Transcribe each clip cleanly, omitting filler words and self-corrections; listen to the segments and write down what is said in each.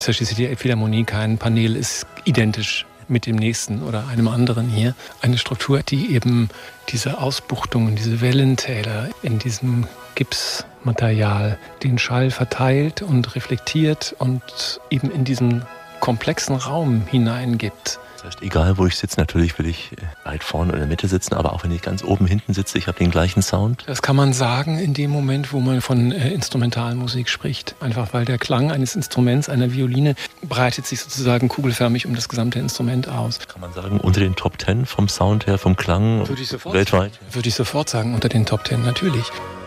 Es ist ja schließlich die Philharmonie, kein Panel ist identisch mit dem nächsten oder einem anderen hier. Eine Struktur, die eben diese Ausbuchtungen, diese Wellentäler in diesem Gipsmaterial den Schall verteilt und reflektiert und eben in diesen komplexen Raum hineingibt. Das heißt, egal wo ich sitze, natürlich will ich weit vorne oder in der Mitte sitzen, aber auch wenn ich ganz oben hinten sitze, ich habe den gleichen Sound. Das kann man sagen in dem Moment, wo man von Instrumentalmusik spricht. Einfach weil der Klang eines Instruments, einer Violine, breitet sich sozusagen kugelförmig um das gesamte Instrument aus. Kann man sagen, unter den Top 10 vom Sound her, vom Klang weltweit? Würde ich sofort sagen, unter den Top 10, natürlich.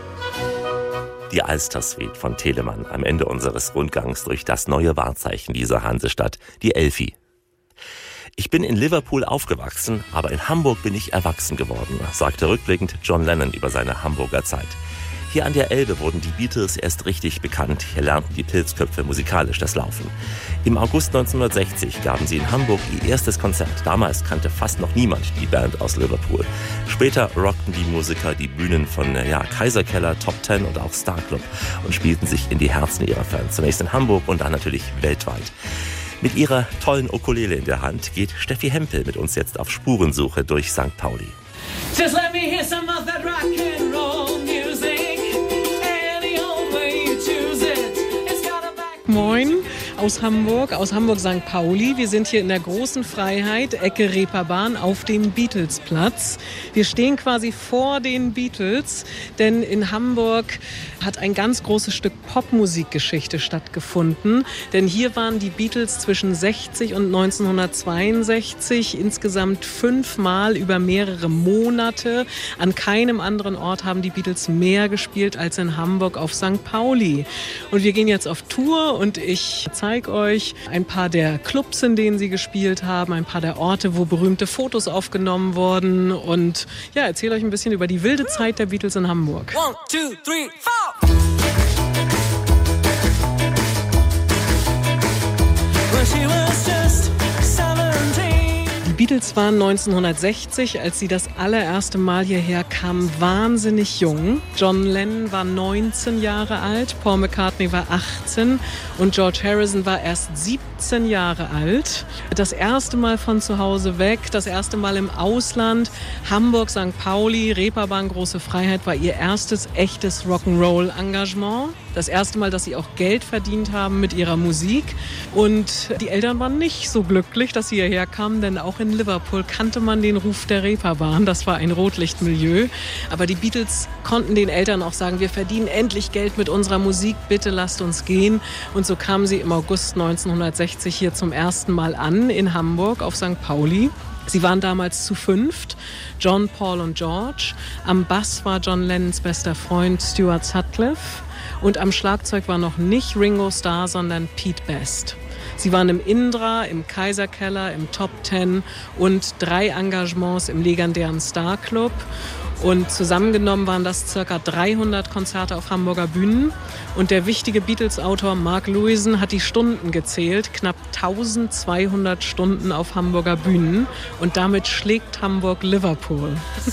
Die Alster-Suite von Telemann am Ende unseres Rundgangs durch das neue Wahrzeichen dieser Hansestadt, die Elfi. Ich bin in Liverpool aufgewachsen, aber in Hamburg bin ich erwachsen geworden, sagte rückblickend John Lennon über seine Hamburger Zeit. Hier an der Elbe wurden die Beatles erst richtig bekannt. Hier lernten die Pilzköpfe musikalisch das Laufen. Im August 1960 gaben sie in Hamburg ihr erstes Konzert. Damals kannte fast noch niemand die Band aus Liverpool. Später rockten die Musiker die Bühnen von Kaiserkeller, Top Ten und auch Star Club und spielten sich in die Herzen ihrer Fans. Zunächst in Hamburg und dann natürlich weltweit. Mit ihrer tollen Ukulele in der Hand geht Steffi Hempel mit uns jetzt auf Spurensuche durch St. Pauli. Just let me hear some of that rock and roll music. Any old way you choose it. It's got a back. Moin aus Hamburg St. Pauli. Wir sind hier in der großen Freiheit, Ecke Reeperbahn, auf dem Beatlesplatz. Wir stehen quasi vor den Beatles, denn in Hamburg hat ein ganz großes Stück Popmusikgeschichte stattgefunden. Denn hier waren die Beatles zwischen 60 und 1962 insgesamt 5 Mal über mehrere Monate. An keinem anderen Ort haben die Beatles mehr gespielt als in Hamburg auf St. Pauli. Und wir gehen jetzt auf Tour und ich zeige euch ein paar der Clubs, in denen sie gespielt haben, ein paar der Orte, wo berühmte Fotos aufgenommen wurden und ja, erzähle euch ein bisschen über die wilde Zeit der Beatles in Hamburg. 1, 2, 3, 4. When she was just 17. Die Beatles waren 1960, als sie das allererste Mal hierher kamen, wahnsinnig jung. John Lennon war 19 Jahre alt, Paul McCartney war 18 und George Harrison war erst 17 Jahre alt. Das erste Mal von zu Hause weg, das erste Mal im Ausland. Hamburg, St. Pauli, Reeperbahn, große Freiheit war ihr erstes echtes Rock'n'Roll-Engagement. Das erste Mal, dass sie auch Geld verdient haben mit ihrer Musik. Und die Eltern waren nicht so glücklich, dass sie hierher kamen, denn auch in Liverpool kannte man den Ruf der Reeperbahn. Das war ein Rotlichtmilieu. Aber die Beatles konnten den Eltern auch sagen, wir verdienen endlich Geld mit unserer Musik, bitte lasst uns gehen. Und so kamen sie im August 1960 hier zum ersten Mal an in Hamburg auf St. Pauli. Sie waren damals zu 5, John, Paul und George. Am Bass war John Lennons bester Freund Stuart Sutcliffe. Und am Schlagzeug war noch nicht Ringo Starr, sondern Pete Best. Sie waren im Indra, im Kaiserkeller, im Top 10 und 3 Engagements im legendären Star Club. Und zusammengenommen waren das ca. 300 Konzerte auf Hamburger Bühnen. Und der wichtige Beatles-Autor Mark Lewison hat die Stunden gezählt, knapp 1200 Stunden auf Hamburger Bühnen. Und damit schlägt Hamburg Liverpool.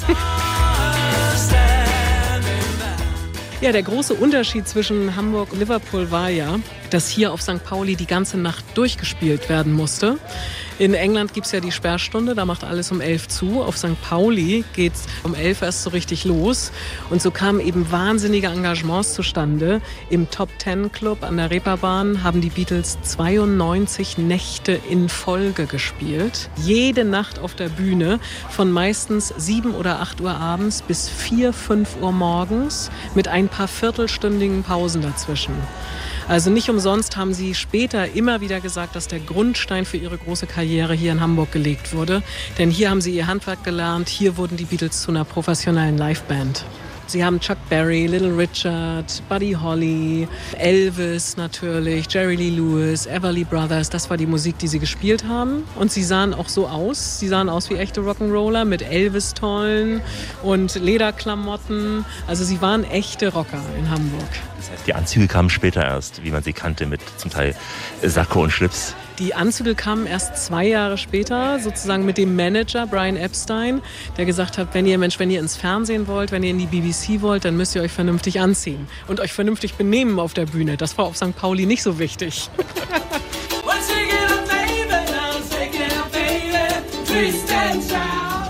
Ja, der große Unterschied zwischen Hamburg und Liverpool war ja, dass hier auf St. Pauli die ganze Nacht durchgespielt werden musste. In England gibt es ja die Sperrstunde, da macht alles um 11 zu. Auf St. Pauli geht es um 11 erst so richtig los. Und so kamen eben wahnsinnige Engagements zustande. Im Top 10 Club an der Reeperbahn haben die Beatles 92 Nächte in Folge gespielt. Jede Nacht auf der Bühne von meistens 7 oder 8 Uhr abends bis 4, 5 Uhr morgens mit ein paar viertelstündigen Pausen dazwischen. Also nicht umsonst haben sie später immer wieder gesagt, dass der Grundstein für ihre große Karriere hier in Hamburg gelegt wurde. Denn hier haben sie ihr Handwerk gelernt, hier wurden die Beatles zu einer professionellen Liveband. Sie haben Chuck Berry, Little Richard, Buddy Holly, Elvis natürlich, Jerry Lee Lewis, Everly Brothers. Das war die Musik, die sie gespielt haben. Und sie sahen auch so aus. Sie sahen aus wie echte Rock'n'Roller mit Elvis-Tollen und Lederklamotten. Also sie waren echte Rocker in Hamburg. Das heißt, die Anzüge kamen später erst, wie man sie kannte, mit zum Teil Sakko und Schlips. Die Anzüge kamen erst 2 Jahre später, sozusagen mit dem Manager Brian Epstein, der gesagt hat, wenn ihr ins Fernsehen wollt, wenn ihr in die BBC wollt, dann müsst ihr euch vernünftig anziehen und euch vernünftig benehmen auf der Bühne. Das war auf St. Pauli nicht so wichtig.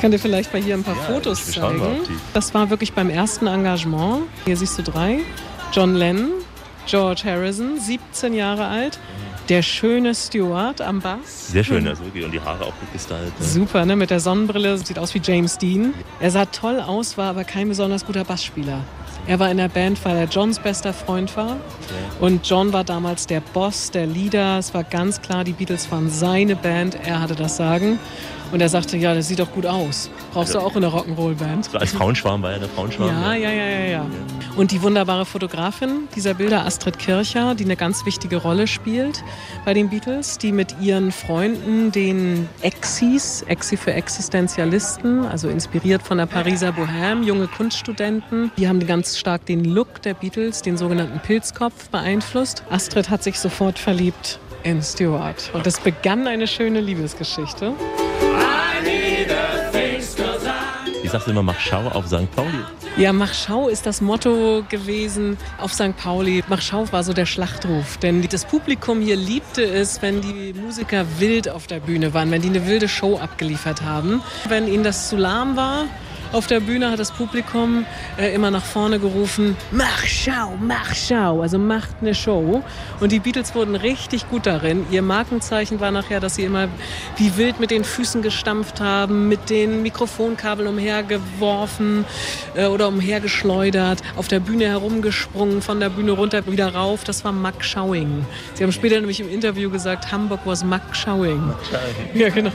kann dir vielleicht mal hier ein paar Ja, Fotos wir schauen mal zeigen. auf die. Das war wirklich beim ersten Engagement. Hier siehst du 3. John Lennon, George Harrison, 17 Jahre alt. Der schöne Stewart am Bass. Sehr schön, also wirklich. Und die Haare auch gut gestylt. Ne? Super, ne? Mit der Sonnenbrille. Sieht aus wie James Dean. Er sah toll aus, war aber kein besonders guter Bassspieler. Er war in der Band, weil er Johns bester Freund war. Und John war damals der Boss, der Leader. Es war ganz klar, die Beatles waren seine Band. Er hatte das Sagen. Und er sagte, ja, das sieht doch gut aus. Brauchst du auch in der Rock'n'Roll-Band. So als Frauenschwarm war er der Frauenschwarm. Ja. Und die wunderbare Fotografin dieser Bilder, Astrid Kircher, die eine ganz wichtige Rolle spielt bei den Beatles, die mit ihren Freunden, den Exis, Exi für Existenzialisten, also inspiriert von der Pariser Bohème, junge Kunststudenten, die haben ganz stark den Look der Beatles, den sogenannten Pilzkopf, beeinflusst. Astrid hat sich sofort verliebt in Stewart. Und es begann eine schöne Liebesgeschichte. Ich sagte immer, mach Schau auf St. Pauli. Ja, mach Schau ist das Motto gewesen auf St. Pauli. Mach Schau war so der Schlachtruf. Denn das Publikum hier liebte es, wenn die Musiker wild auf der Bühne waren, wenn die eine wilde Show abgeliefert haben. Wenn ihnen das zu lahm war auf der Bühne, hat das Publikum immer nach vorne gerufen, mach Schau, also macht eine Show. Und die Beatles wurden richtig gut darin. Ihr Markenzeichen war nachher, dass sie immer wie wild mit den Füßen gestampft haben, mit den Mikrofonkabeln umhergeworfen oder umhergeschleudert, auf der Bühne herumgesprungen, von der Bühne runter, wieder rauf. Das war Muck Showing. Sie haben später nämlich im Interview gesagt, Hamburg was Muck Showing. Ja, genau.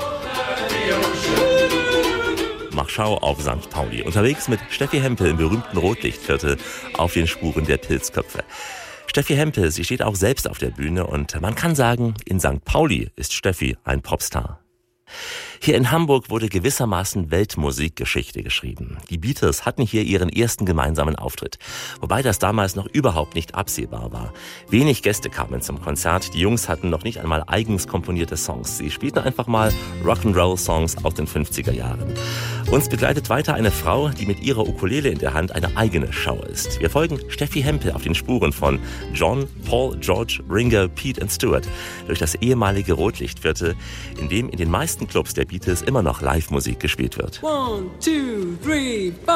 Mach Schau auf St. Pauli. Unterwegs mit Steffi Hempel im berühmten Rotlichtviertel auf den Spuren der Pilzköpfe. Steffi Hempel, sie steht auch selbst auf der Bühne und man kann sagen, in St. Pauli ist Steffi ein Popstar. Hier in Hamburg wurde gewissermaßen Weltmusikgeschichte geschrieben. Die Beatles hatten hier ihren ersten gemeinsamen Auftritt, wobei das damals noch überhaupt nicht absehbar war. Wenig Gäste kamen zum Konzert, die Jungs hatten noch nicht einmal eigens komponierte Songs. Sie spielten einfach mal Rock'n'Roll-Songs aus den 50er Jahren. Uns begleitet weiter eine Frau, die mit ihrer Ukulele in der Hand eine eigene Show ist. Wir folgen Steffi Hempel auf den Spuren von John, Paul, George, Ringo, Pete und Stewart durch das ehemalige Rotlichtviertel, in dem in den meisten Clubs der Beatles immer noch Live-Musik gespielt wird. 1, 2, 3, 4.